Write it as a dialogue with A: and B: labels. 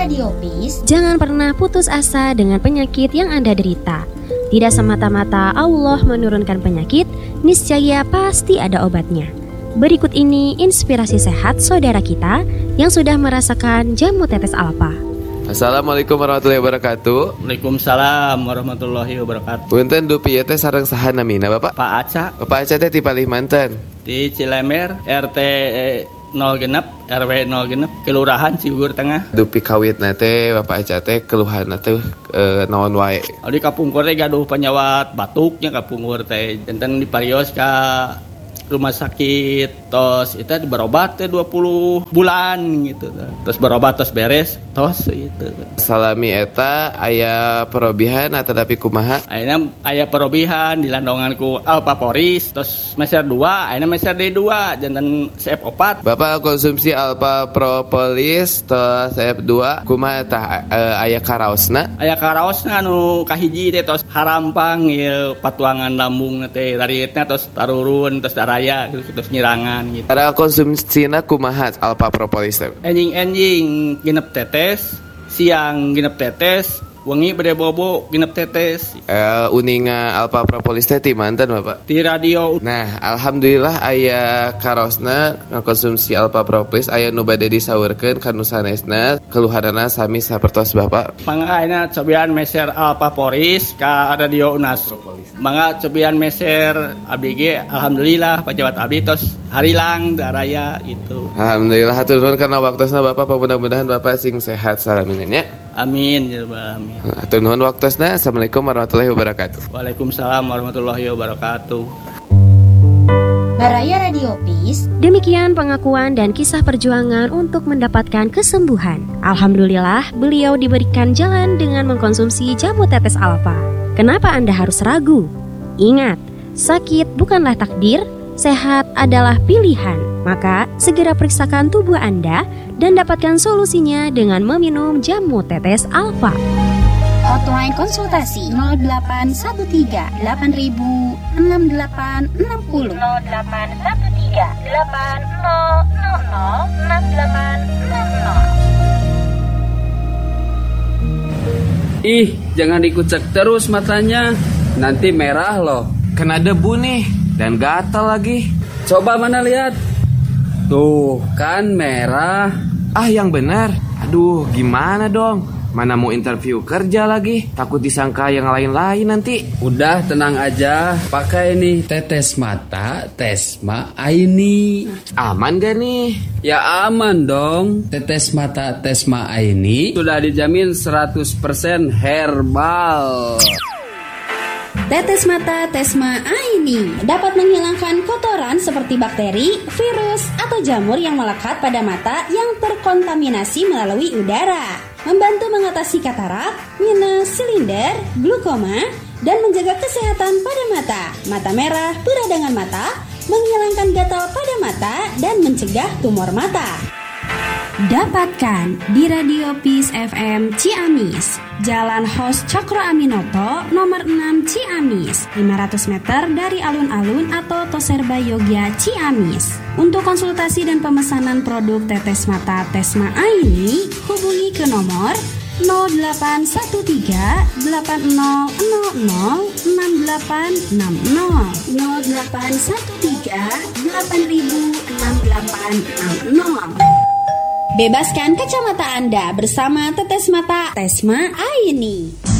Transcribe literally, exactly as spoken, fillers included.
A: Radio Peace,
B: jangan pernah putus asa dengan penyakit yang Anda derita. Tidak semata-mata Allah menurunkan penyakit, niscaya pasti ada obatnya. Berikut ini inspirasi sehat saudara kita yang sudah merasakan jamu tetes Alfa.
C: Assalamualaikum warahmatullahi wabarakatuh.
D: Waalaikumsalam warahmatullahi wabarakatuh.
C: Punten dupi teh sareng saha namina Bapak?
D: Pak Aca.
C: Bapak Aca teh ti Palimanten.
D: Di Cilemer, R T nol genep, R W nol genep, Kelurahan Ciugur Tengah.
C: Dupi kawitna teh Bapak Aca teh keluhanna teh e, naon wae?
D: Di kapungkur teh gaduh penyawat batuknya kapungkur teh. Enten diparios ka rumah sakit, tos itu berobat teh dua puluh bulan gitu. Terus berobat terus beres, tos gitu.
C: Salami eta aya perobihan atau tapi kumaha?
D: Ayeuna aya perobihan dilandongan ku Alpaporis, terus meser dua, ayeuna meser D dua, jantan C F opat.
C: Bapak konsumsi Alpha Propolis tos C F dua kumaha tah e, aya karaosna?
D: Aya karaosna anu kahiji teh tos harampang ieu patuangan lambung teh tarietna tos tarurun tos daraya terus nyirangan gitu.
C: Ada konsumsina kumaha Alpha Propolis teh?
D: Enjing-enjing genep tetes, siang genep tetes, wengi bade bobo genep tetes.
C: Uh, uninga Alpha Propolis teh ti manten Bapak?
D: Di radio.
C: Nah, alhamdulillah aya karosna ngakonsumsi Alpha Propolis aya nu bade disaurkeun ka nu sanesna keluhanana sami sapertos Bapak.
D: Mangga ayeuna cobian meser Alpha Poris ka radio U N A S. Mangga cobian meser abdi ge alhamdulillah pejabat abdi tos harilang daraya itu.
C: Alhamdulillah hatur nuhun karena waktosna Bapak, mudah-mudahan Bapak sing sehat salaminnya nya.
D: Amin ya rabbal alamin.
C: Hatur nuhun waktosna. Assalamualaikum warahmatullahi wabarakatuh.
D: Waalaikumsalam warahmatullahi wabarakatuh.
A: Baraya Radio Peace.
B: Demikian pengakuan dan kisah perjuangan untuk mendapatkan kesembuhan. Alhamdulillah, beliau diberikan jalan dengan mengkonsumsi jamu tetes Alfa. Kenapa Anda harus ragu? Ingat, sakit bukanlah takdir, sehat adalah pilihan. Maka, segera periksakan tubuh Anda dan dapatkan solusinya dengan meminum jamu tetes Alfa.
A: Hotline konsultasi nol delapan satu tiga delapan ribu enam delapan enam nol nol delapan satu tiga delapan nol nol nol enam delapan enam nol.
E: Ih, jangan dikucek terus matanya, nanti merah loh.
C: Kena debu nih dan gatal lagi.
E: Coba mana lihat. Tuh, kan merah.
C: Ah, yang benar. Aduh, gimana dong? Mana mau interview kerja lagi? Takut disangka yang lain-lain nanti.
E: Udah tenang aja, pakai nih tetes mata Tesma Aini.
C: Aman gak nih?
E: Ya aman dong. Tetes mata Tesma Aini sudah dijamin seratus persen herbal.
A: Tetes mata Tesma Aini dapat menghilangkan kotoran seperti bakteri, virus, atau jamur yang melekat pada mata yang terkontaminasi melalui udara, membantu mengatasi katarak, minus, silinder, glukoma, dan menjaga kesehatan pada mata, mata merah, peradangan mata, menghilangkan gatal pada mata, dan mencegah tumor mata. Dapatkan di Radio Peace F M Ciamis, Jalan Hos Cokro Aminoto, nomor enam Ciamis, lima ratus meter dari alun-alun atau Toserba Yogya Ciamis. Untuk konsultasi dan pemesanan produk tetes mata Tesma Aini, hubungi ke nomor nol delapan satu tiga delapan nol nol nol enam delapan enam nol nol delapan satu tiga delapan enam delapan enam nol. Bebaskan kacamata Anda bersama tetes mata Tesma Aini.